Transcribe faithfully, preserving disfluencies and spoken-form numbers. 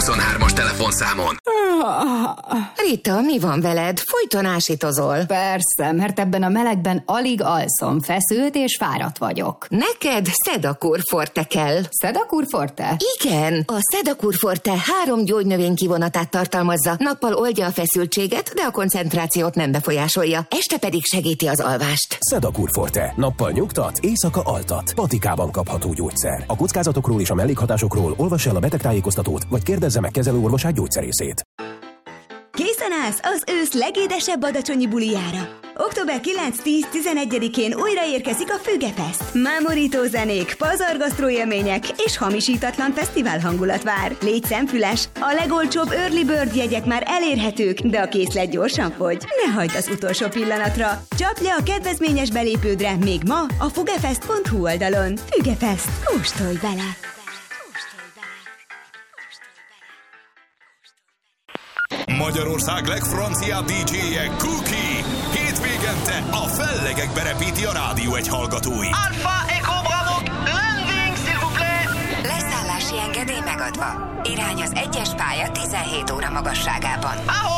huszonhármas telefonszámon. Rita, mi van veled? Folyton ásítozol. Persze, mert ebben a melegben alig alszom, feszült és fáradt vagyok. Neked Sedakur Forte kell. Sedakur Forte? Igen, a Sedakur Forte három gyógynövény kivonatát tartalmazza. Nappal oldja a feszültséget, de a koncentrációt nem befolyásolja. Este pedig segíti az alvást. Sedakur Forte. Nappal nyugtat, éjszaka altat. Patikában kapható gyógyszer. A kockázatokról és a mellékhatásokról olvass el a betegtájékoztatót, vagy kérdezze meg kezelőorvosát, gyógyszerészét. Készen állsz az ősz legédesebb badacsonyi bulijára. október kilenc-tíz-tizenegyedikén újra érkezik a Fügefest. Mámorító zenék, pazargasztró élmények és hamisítatlan fesztivál hangulat vár. Légy szemfüles, a legolcsóbb Early Bird jegyek már elérhetők, de a készlet gyorsan fogy. Ne hagyd az utolsó pillanatra. Csapd le a kedvezményes belépődre még ma a fugefest pont hu oldalon. Fügefest. Kóstolj bele! Magyarország legfranciább dé dzséje Cookie hétvégente a fellegekbe repíti a Rádió egy hallgatói. Alpha Echo Bravo, landing s'il vous plaît! Leszállási engedély megadva. Irány az egyes pálya tizenhét óra magasságában. Ahol